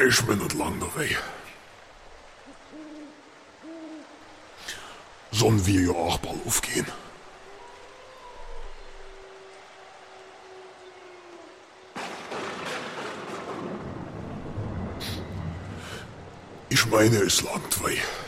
Ich bin nicht lang dabei. Sollen wir ja auch bald aufgehen? Ich meine, es langt weh.